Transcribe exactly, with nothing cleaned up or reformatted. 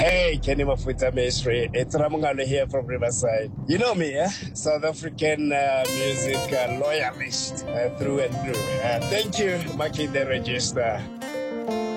Hey, Kenny Mafuta Mesri. It's Ramungano here from Riverside. You know me, eh? South African uh, music uh, loyalist uh, through and through. Uh, thank you, Maki the Register.